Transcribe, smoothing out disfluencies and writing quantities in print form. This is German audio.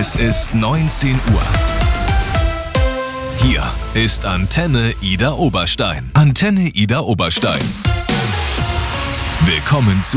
Es ist 19 Uhr. Hier ist Antenne Ida Oberstein. Antenne Ida Oberstein. Willkommen zu